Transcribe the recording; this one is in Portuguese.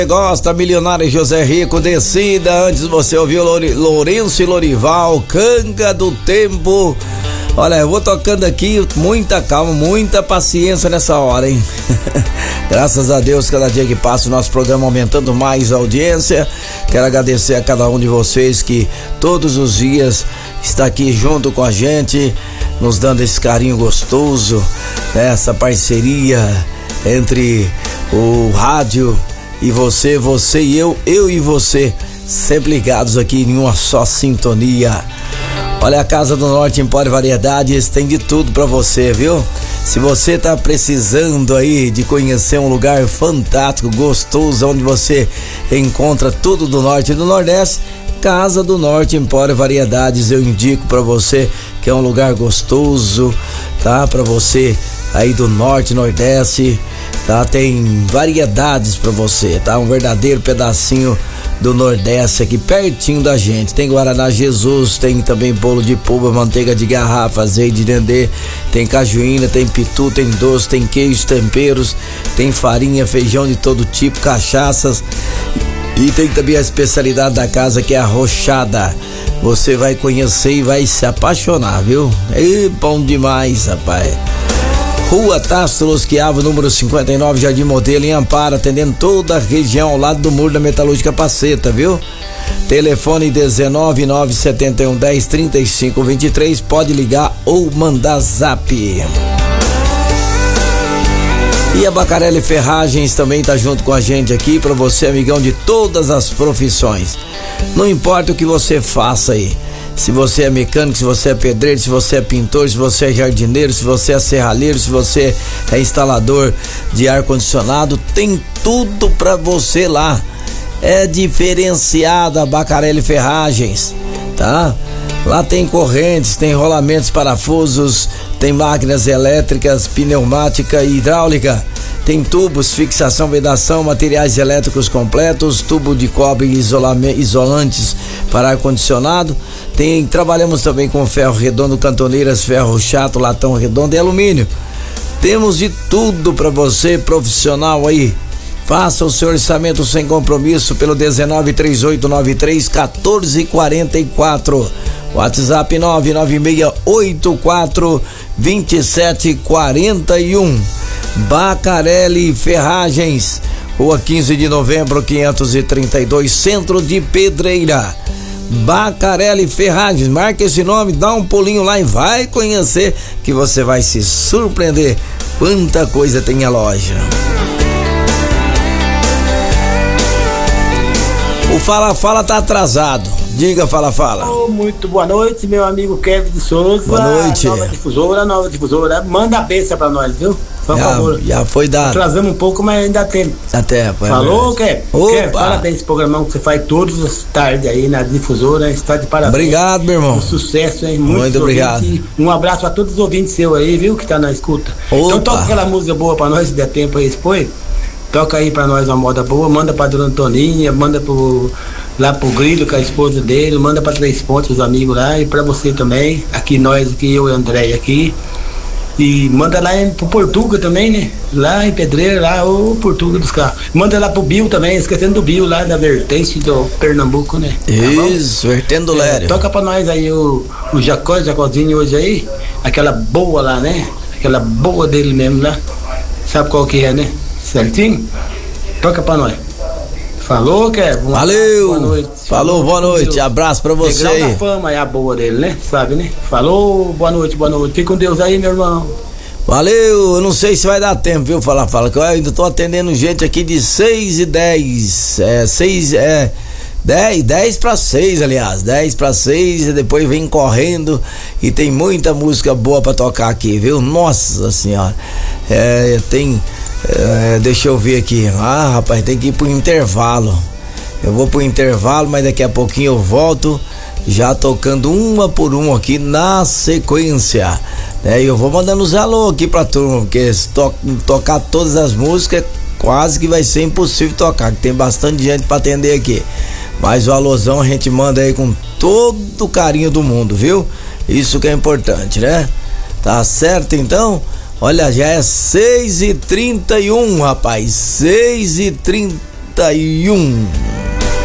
Gosta, Milionário José Rico, descida. Antes você ouviu Lourenço e Lorival, Canga do Tempo. Olha, eu vou tocando aqui, muita calma, muita paciência nessa hora, hein? Graças a Deus, cada dia que passa o nosso programa aumentando mais a audiência. Quero agradecer a cada um de vocês que todos os dias está aqui junto com a gente, nos dando esse carinho gostoso, né? Essa parceria entre o rádio e você e eu e você, sempre ligados aqui em uma só sintonia. Olha, a Casa do Norte Empório Variedades tem de tudo pra você, viu? Se você tá precisando aí de conhecer um lugar fantástico, gostoso, onde você encontra tudo do Norte e do Nordeste, Casa do Norte Empório Variedades, eu indico pra você que é um lugar gostoso, tá? Pra você aí do Norte, Nordeste, tá? Tem variedades pra você, tá? Um verdadeiro pedacinho do Nordeste aqui pertinho da gente. Tem Guaraná Jesus, tem também bolo de polpa, manteiga de garrafa, azeite de dendê, tem cajuína, tem pitu, tem doce, tem queijo, temperos, tem farinha, feijão de todo tipo, cachaças. E tem também a especialidade da casa, que é a rochada. Você vai conhecer e vai se apaixonar, viu? É bom demais, rapaz. Rua Tasso Losquiavo, número 59, Jardim Modelo, em Amparo, atendendo toda a região ao lado do Muro da Metalúrgica Paceta, viu? Telefone 19971103523, pode ligar ou mandar zap. E a Bacarelli Ferragens também tá junto com a gente aqui, pra você, amigão de todas as profissões. Não importa o que você faça aí, se você é mecânico, se você é pedreiro, se você é pintor, se você é jardineiro, se você é serralheiro, se você é instalador de ar-condicionado, tem tudo pra você lá. É diferenciada a Bacarelli Ferragens, tá? Lá tem correntes, tem rolamentos, parafusos, tem máquinas elétricas, pneumática e hidráulica, tem tubos, fixação, vedação, materiais elétricos completos, tubo de cobre e isolantes para ar-condicionado. Trabalhamos também com ferro redondo, cantoneiras, ferro chato, latão redondo e alumínio. Temos de tudo para você, profissional aí. Faça o seu orçamento sem compromisso pelo 1938931444. WhatsApp 996842741. Bacarelli Ferragens, Rua 15 de Novembro 532, Centro de Pedreira. Bacarelli Ferragens, marca esse nome, dá um pulinho lá e vai conhecer, que você vai se surpreender quanta coisa tem a loja. O Fala tá atrasado. Diga, Fala. Oh, muito boa noite, meu amigo Kevin de Souza. Boa noite. Nova difusora. Manda a benção pra nós, viu? Por favor. Já foi dado. Atrasamos um pouco, mas ainda tem. Até, falou, Kevin? Parabéns esse programão que você faz todas as tardes aí na difusora. Está de parabéns. Obrigado, meu irmão. Um sucesso, hein? Muito obrigado. Um abraço a todos os ouvintes seus aí, viu? Que tá na escuta. Opa. Então toca aquela música boa pra nós, se der tempo aí, expõe. Toca aí pra nós uma moda boa, manda pra Dona Antoninha, manda lá pro Grilo, com a esposa dele, manda pra Três Pontos, os amigos lá, e pra você também, aqui nós, aqui eu e André aqui. E manda lá pro Portuga também, né? Lá em Pedreira, lá o Portuga dos carros. Manda lá pro Bill também, esquecendo do Bill lá da vertente do Pernambuco, né? Isso, vertendo do Lério. Toca pra nós aí o Jacozinho hoje aí, aquela boa lá, né? Aquela boa dele mesmo lá. Sabe qual que é, né? Certinho? Toca pra nós. Falou, Kevin? Valeu! Boa noite. Falou, boa noite. Abraço pra você. Degrau da fama é a boa dele, né? Sabe, né? Falou, boa noite. Fique com Deus aí, meu irmão. Valeu, eu não sei se vai dar tempo, viu? Fala, que eu ainda tô atendendo gente aqui de 6:10. 10 para 6, aliás, 10 para 6, e depois vem correndo, e tem muita música boa pra tocar aqui, viu? Nossa senhora, deixa eu ver aqui, rapaz, tem que ir pro intervalo, eu vou pro intervalo, mas daqui a pouquinho eu volto, já tocando uma por uma aqui na sequência, né? E eu vou mandando os alô aqui pra turma, porque se tocar todas as músicas, quase que vai ser impossível tocar, que tem bastante gente pra atender aqui. Mas o alôzão a gente manda aí com todo o carinho do mundo, viu? Isso que é importante, né? Tá certo, então? Olha, já é 6h31, rapaz. 6h31. 31.